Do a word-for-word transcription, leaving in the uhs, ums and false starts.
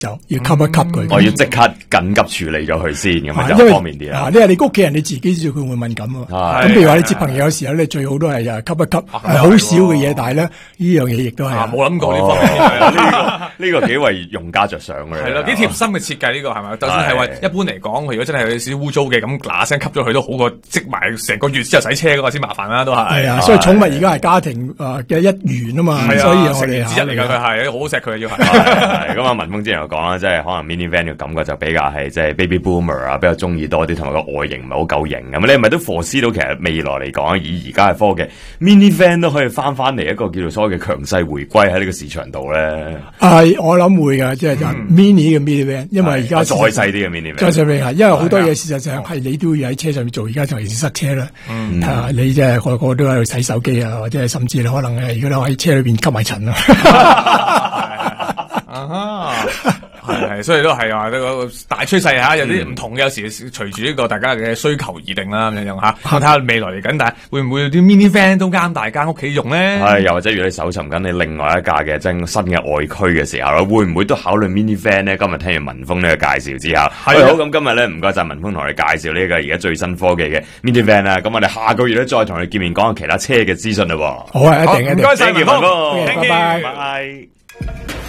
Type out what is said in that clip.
就要吸一吸佢。 我要即刻緊急處理咗佢先，咁樣就方便啲啦。 因為你屋企人你自己知道佢會敏感啊。咁譬如話你接朋友嘅時候咧，最好都係又吸一吸，係好少嘅嘢，但係咧呢樣嘢亦都係冇諗過呢方面。 呢個呢個幾為用家着想嘅。 係啦，幾貼心嘅設計呢個係咪？就算係話一般嚟講，如果真係有少少污糟嘅，咁嗱聲吸咗佢都好過積埋成個月之後洗車嗰個先麻煩啦，都係。 係啊，所以寵物而家係家庭誒嘅一員啊嘛，所以我哋之一嚟㗎，佢係好好錫佢要係。 咁啊，文峰之前又講啦，即係可能 minivan 嘅感覺就比較係即係 baby boomer 啊，比較中意多啲，同埋個外形唔係好夠型咁。你係咪都 foresee 到其實未來嚟講，以而家嘅科技 minivan 都可以翻翻嚟一個叫做所謂嘅強勢回歸喺呢個市場度咧？ 係我諗會㗎，即係就 mini 嘅 minivan，因為而家再細啲嘅 minivan， 再細啲係，因為好多嘢事實上係你都要喺車上面做，而家就係塞車啦。啊，你即係個個都喺度洗手機啊，或者係甚至你可能係如果你喺車裏邊吸埋塵啊。 係係，所以都係話呢個大趨勢吓，有啲唔同嘅，有時隨住呢個大家嘅需求而定啦，咁樣樣吓。我睇下未來嚟緊，但係會唔會有啲 mini van 都啱大家屋企用咧？ 係，又或者如果你搜尋緊你另外一架嘅即係新嘅外驅嘅時候咧，會唔會都考慮 mini van 咧？今日聽完文峰呢個介紹之後，係好咁今日咧唔該晒文峰同我哋介紹呢個而家最新科技嘅 mini van 啦。咁我哋下個月咧再同你見面講下其他車嘅資訊啦。 好啊，一定一定。 唔該晒文峰， 拜拜。 拜。